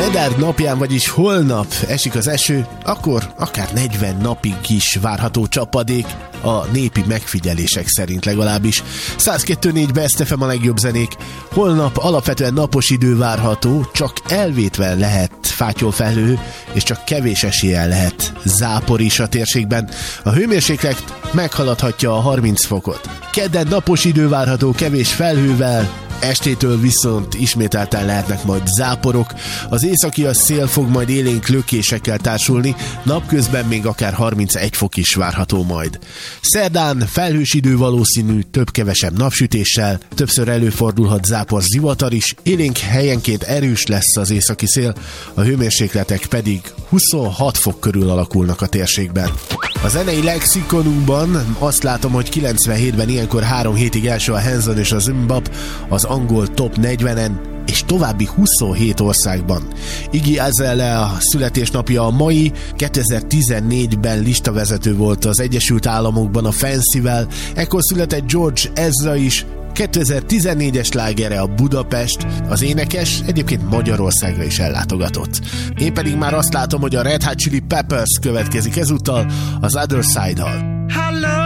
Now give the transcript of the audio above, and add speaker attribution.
Speaker 1: Medard napján, vagyis holnap esik az eső, akkor akár 40 napig is várható csapadék, a népi megfigyelések szerint legalábbis. 102.4 Best FM a legjobb zenék. Holnap alapvetően napos idő várható, csak elvétve lehet fátyolfelhő, és csak kevés eséllyel lehet zápor is a térségben. A hőmérséklet meghaladhatja a 30 fokot. Kedden napos idő várható kevés felhővel, estétől viszont ismételten lehetnek majd záporok. Az északi szél fog majd élénk lökésekkel társulni, napközben még akár 31 fok is várható majd. Szerdán felhős idő valószínű, több-kevesebb napsütéssel, többször előfordulhat zápor, zivatar is, élénk helyenként erős lesz az északi szél, a hőmérsékletek pedig 26 fok körül alakulnak a térségben. A zenei lexikonunkban azt látom, hogy 97-ben ilyenkor 3 hétig első a Hanson és a Zimbab az angol top 40-en, és további 27 országban. Iggy Azalea születésnapja a mai, 2014-ben listavezető volt az Egyesült Államokban a Fancy-vel, ekkor született George Ezra is, 2014-es slágere a Budapest, az énekes egyébként Magyarországra is ellátogatott. Én pedig már azt látom, hogy a Red Hot Chili Peppers következik ezúttal az Other Side-hal.